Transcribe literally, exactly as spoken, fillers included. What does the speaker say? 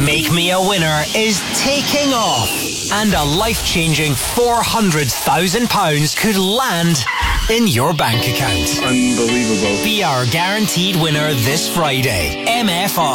Make Me a Winner is taking off, and a life-changing four hundred thousand pounds could land in your bank account. Unbelievable. Be our guaranteed winner this Friday. M F R.